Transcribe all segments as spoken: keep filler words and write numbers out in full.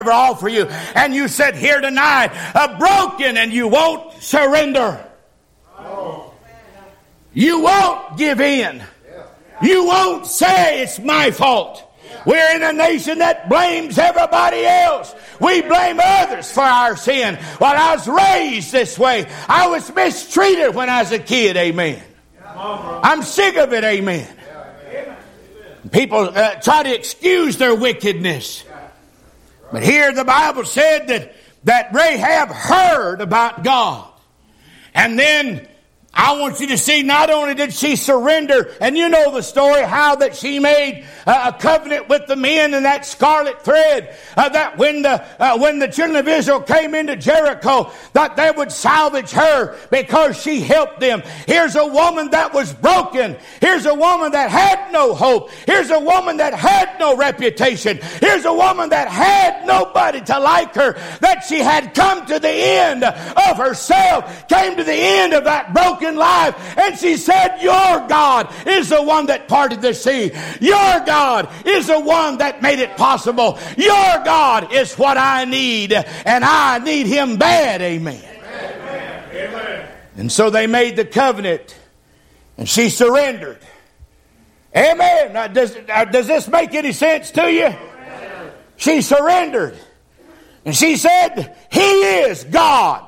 all for you. And you sit here tonight uh, broken, and you won't surrender. You won't give in. You won't say it's my fault. We're in a nation that blames everybody else. We blame others for our sin. Well, I was raised this way. I was mistreated when I was a kid. Amen. I'm sick of it. Amen. People uh, try to excuse their wickedness. But here the Bible said that, that Rahab heard about God. And then I want you to see, not only did she surrender, and you know the story, how that she made uh, a covenant with the men in that scarlet thread, uh, that when the uh, when the children of Israel came into Jericho, that they would salvage her because she helped them. Here's a woman that was broken. Here's a woman that had no hope. Here's a woman that had no reputation. Here's a woman that had nobody to like her, that she had come to the end of herself, came to the end of that broken life, and she said, your God is the one that parted the sea. Your God is the one that made it possible. Your God is what I need, and I need Him bad. Amen. Amen. Amen. And so they made the covenant, and she surrendered. Amen. Now, does, does this make any sense to you? Amen. She surrendered, and she said, He is God.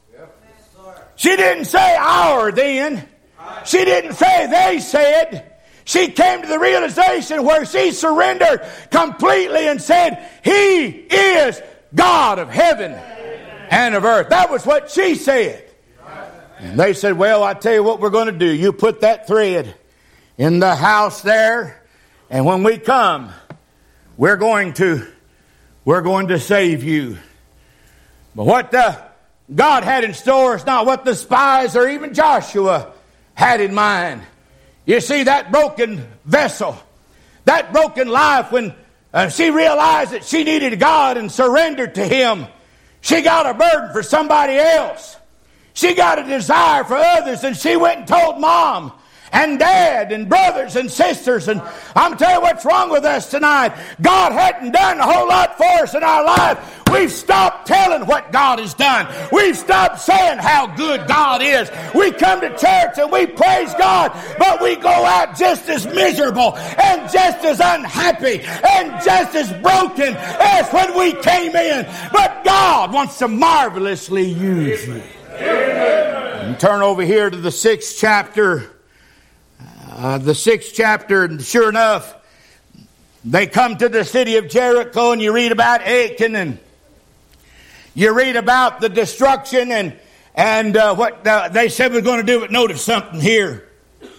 She didn't say our then. She didn't say they said. She came to the realization where she surrendered completely and said, He is God of heaven and of earth. That was what she said. And they said, well, I tell you what we're going to do. You put that thread in the house there, and when we come, we're going to, we're going to save you. But what the God had in store is not what the spies or even Joshua had in mind. You see, that broken vessel, that broken life, when uh, she realized that she needed God and surrendered to Him, she got a burden for somebody else. She got a desire for others, and she went and told Mom and Dad and brothers and sisters. And I'm telling you what's wrong with us tonight. God hadn't done a whole lot for us in our life. We've stopped telling what God has done. We've stopped saying how good God is. We come to church and we praise God, but we go out just as miserable and just as unhappy and just as broken as when we came in. But God wants to marvelously use you. And turn over here to the sixth chapter. Uh, the sixth chapter, and sure enough, they come to the city of Jericho, and you read about Achan, and you read about the destruction, and and uh, what uh, they said was going to do. But notice something here.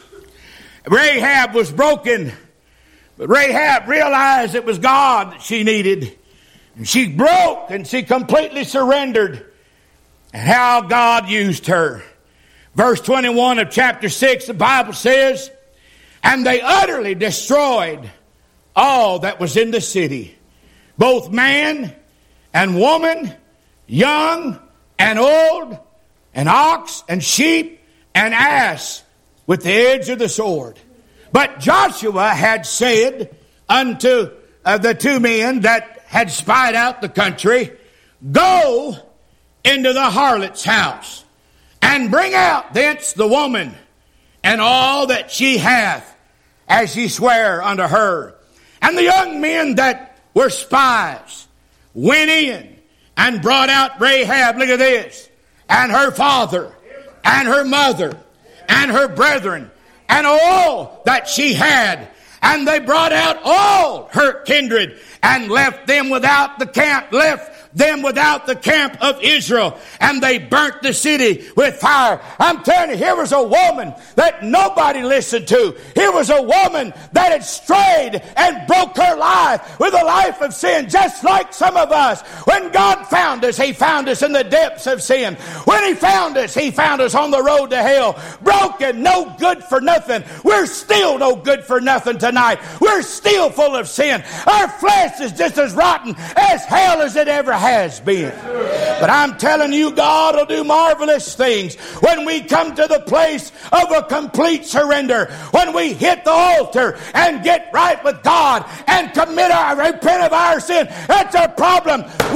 Rahab was broken, but Rahab realized it was God that she needed. And she broke, and she completely surrendered. And how God used her. Verse twenty-one of chapter six, the Bible says, and they utterly destroyed all that was in the city, both man and woman, young and old, and ox and sheep and ass, with the edge of the sword. But Joshua had said unto uh, the two men that had spied out the country, go into the harlot's house, and bring out thence the woman, and all that she hath, as ye swear unto her. And the young men that were spies went in and brought out Rahab, look at this, and her father, and her mother, and her brethren, and all that she had. And they brought out all her kindred, and left them without the camp, left them without the camp of Israel, and they burnt the city with fire. I'm telling you, here was a woman that nobody listened to. Here was a woman that had strayed and broke her life with a life of sin, just like some of us. When God found us, He found us in the depths of sin. When He found us, He found us on the road to hell, broken, no good for nothing. We're still no good for nothing tonight. We're still full of sin. Our flesh is just as rotten as hell as it ever has been. But I'm telling you, God will do marvelous things when we come to the place of a complete surrender. When we hit the altar and get right with God and commit our, repent of our sin. That's our problem.